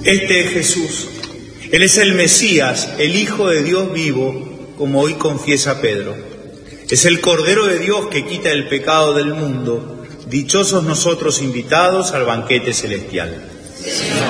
Este es Jesús. Él es el Mesías, el Hijo de Dios vivo, como hoy confiesa Pedro. Es el Cordero de Dios que quita el pecado del mundo. Dichosos nosotros invitados al banquete celestial.